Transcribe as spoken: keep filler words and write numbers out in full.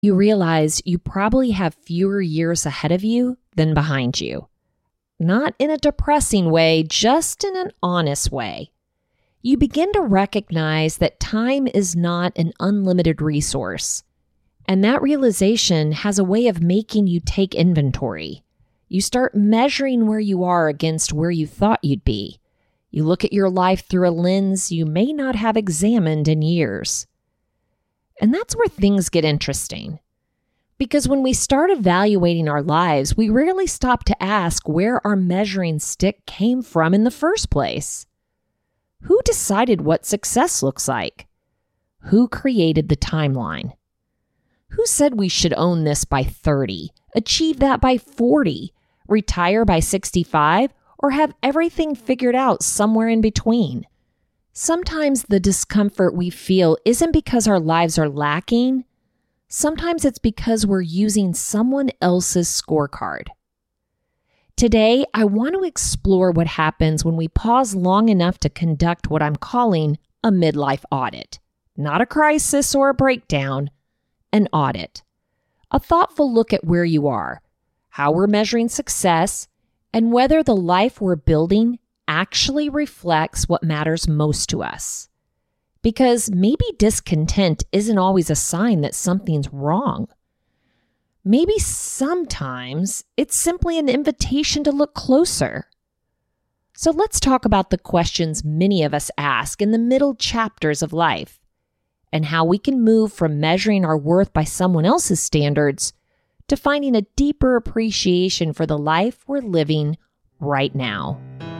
you realize you probably have fewer years ahead of you than behind you. Not in a depressing way, just in an honest way. You begin to recognize that time is not an unlimited resource. And that realization has a way of making you take inventory. You start measuring where you are against where you thought you'd be. You look at your life through a lens you may not have examined in years. And that's where things get interesting. Because when we start evaluating our lives, we rarely stop to ask where our measuring stick came from in the first place. Who decided what success looks like? Who created the timeline? Who said we should own this by thirty, achieve that by forty, retire by sixty-five, or have everything figured out somewhere in between? Sometimes the discomfort we feel isn't because our lives are lacking. Sometimes it's because we're using someone else's scorecard. Today, I want to explore what happens when we pause long enough to conduct what I'm calling a midlife audit. Not a crisis or a breakdown, an audit. A thoughtful look at where you are, how we're measuring success, and whether the life we're building actually reflects what matters most to us. Because maybe discontent isn't always a sign that something's wrong. Maybe sometimes it's simply an invitation to look closer. So let's talk about the questions many of us ask in the middle chapters of life, and how we can move from measuring our worth by someone else's standards to finding a deeper appreciation for the life we're living right now.